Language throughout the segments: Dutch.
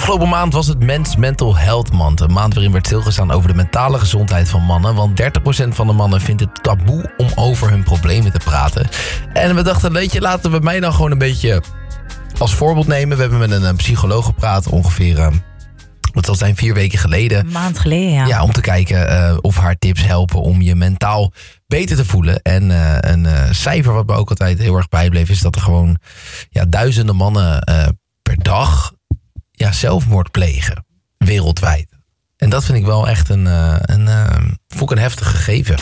Afgelopen maand was het Mental Health Month. Een maand waarin werd stilgestaan over de mentale gezondheid van mannen. Want 30% van de mannen vindt het taboe om over hun problemen te praten. En we dachten, weet je, laten we mij dan gewoon een beetje als voorbeeld nemen. We hebben met een psycholoog gepraat ongeveer, dat zal zijn 4 weken geleden. Een maand geleden, ja. Ja, om te kijken of haar tips helpen om je mentaal beter te voelen. En een cijfer wat me ook altijd heel erg bijbleef is dat er gewoon duizenden mannen per dag zelfmoord plegen. Wereldwijd. En dat vind ik wel echt een heftig gegeven.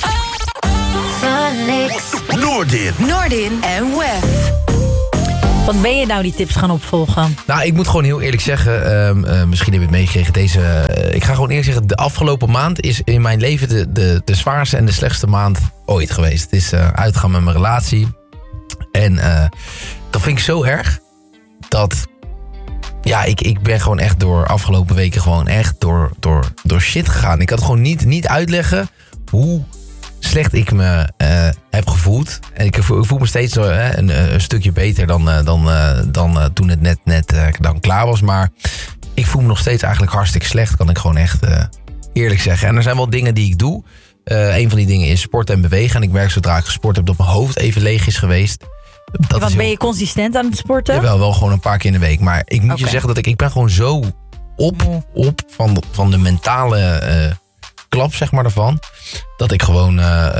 Noordin en Wef. Wat ben je nou die tips gaan opvolgen? Nou, ik moet gewoon heel eerlijk zeggen, misschien heb je het meegekregen, ik ga gewoon eerlijk zeggen, de afgelopen maand is in mijn leven de zwaarste en de slechtste maand ooit geweest. Het is uitgaan met mijn relatie. En dat vind ik zo erg dat ik ben gewoon echt door afgelopen weken gewoon echt door shit gegaan. Ik kan het gewoon niet uitleggen hoe slecht ik me heb gevoeld. En ik voel me steeds een stukje beter dan toen het net dan klaar was. Maar ik voel me nog steeds eigenlijk hartstikke slecht, kan ik gewoon echt eerlijk zeggen. En er zijn wel dingen die ik doe. Een van die dingen is sporten en bewegen. En ik merk zodra ik gesport heb dat mijn hoofd even leeg is geweest. Ben je consistent aan het sporten? Jawel, wel gewoon een paar keer in de week. Maar ik moet je zeggen dat ik ben gewoon zo op van de mentale klap, zeg maar, ervan. Dat ik gewoon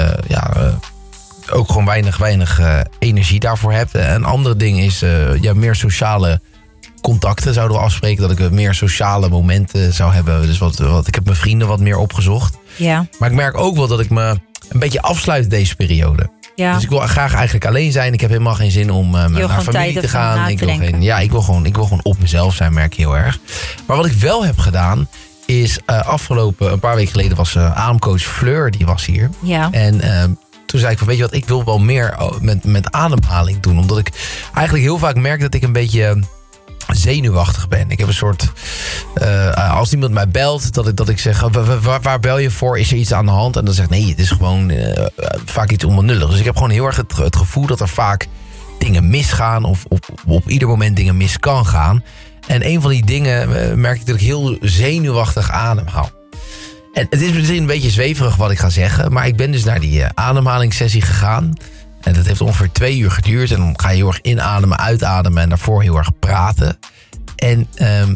ook gewoon weinig energie daarvoor heb. Een andere ding is meer sociale contacten zouden we afspreken. Dat ik meer sociale momenten zou hebben. Dus ik heb mijn vrienden wat meer opgezocht. Ja. Maar ik merk ook wel dat ik me een beetje afsluit deze periode. Ja. Dus ik wil graag eigenlijk alleen zijn. Ik heb helemaal geen zin om naar familie te gaan. Ik wil gewoon op mezelf zijn, merk ik heel erg. Maar wat ik wel heb gedaan is afgelopen een paar weken geleden was ademcoach Fleur, die was hier. Ja. En toen zei ik van, weet je wat, ik wil wel meer met ademhaling doen. Omdat ik eigenlijk heel vaak merk dat ik een beetje zenuwachtig ben. Ik heb een soort, als iemand mij belt, dat ik zeg, waar bel je voor? Is er iets aan de hand? En dan zegt nee, het is gewoon vaak iets onbenullig. Dus ik heb gewoon heel erg het gevoel dat er vaak dingen misgaan of op ieder moment dingen mis kan gaan. En een van die dingen merk ik dat ik heel zenuwachtig ademhaal. En het is misschien een beetje zweverig wat ik ga zeggen, maar ik ben dus naar die ademhalingssessie gegaan. En dat heeft ongeveer 2 uur geduurd. En dan ga je heel erg inademen, uitademen en daarvoor heel erg praten. En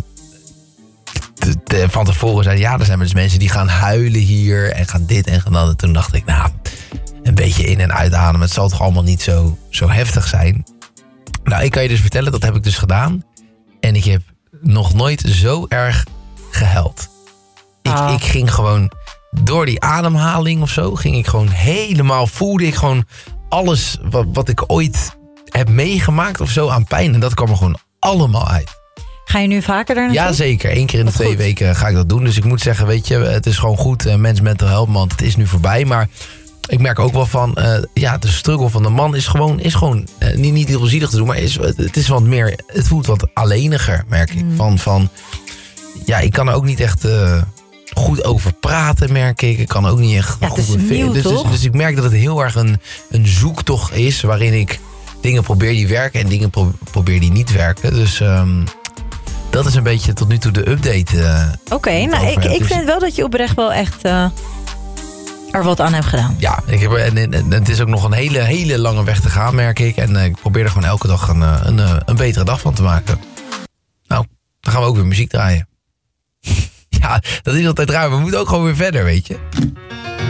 van tevoren zeiden er zijn dus mensen die gaan huilen hier en gaan dit en gaan dat. En toen dacht ik, een beetje in- en uitademen. Het zal toch allemaal niet zo heftig zijn. Nou, ik kan je dus vertellen, dat heb ik dus gedaan. En ik heb nog nooit zo erg gehuild. Ik ging gewoon door die ademhaling of zo, ging ik gewoon helemaal, voelde ik gewoon alles wat ik ooit heb meegemaakt of zo aan pijn. En dat kwam er gewoon allemaal uit. Ga je nu vaker daar naartoe? Ja, zeker. 1 keer in de 2 weken ga ik dat doen. Dus ik moet zeggen, weet je, het is gewoon goed. Mental Health Month, het is nu voorbij. Maar ik merk ook wel van, de struggle van de man is gewoon niet heel zielig te doen. Maar het is wat meer, het voelt wat alleniger, merk ik. Ik kan er ook niet echt goed over praten, merk ik. Ik kan ook niet echt goed vinden. Dus ik merk dat het heel erg een zoektocht is waarin ik dingen probeer die werken en dingen probeer die niet werken. Dus dat is een beetje tot nu toe de update. Oké, ik vind wel dat je oprecht wel echt er wat aan hebt gedaan. Ja, en het is ook nog een hele lange weg te gaan, merk ik. En ik probeer er gewoon elke dag een betere dag van te maken. Nou, dan gaan we ook weer muziek draaien. Ja, dat is altijd raar. We moeten ook gewoon weer verder, weet je.